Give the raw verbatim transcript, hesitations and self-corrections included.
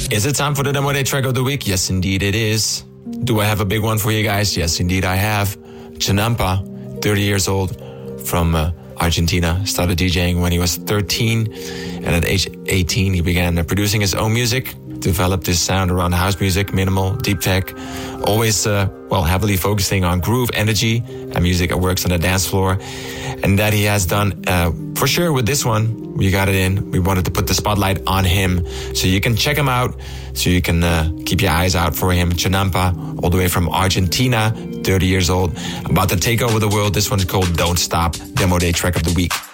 Is it time for the Demo Day track of the week? Yes, indeed it is. Do I have a big one for you guys? Yes, indeed I have. Chinampa, thirty years old, from uh, Argentina. Started DJing when he was thirteen, and at age eighteen he began uh, producing his own music. Developed his sound around house music, minimal, deep tech, always, uh, well, heavily focusing on groove, energy, and music that works on the dance floor. And that he has done, uh, for sure with this one. We got it in. We wanted to put the spotlight on him. So you can check him out. So you can uh, keep your eyes out for him. Chinampa, all the way from Argentina, thirty years old, about to take over the world. This one's called Don't Stop, Demo Day track of the week.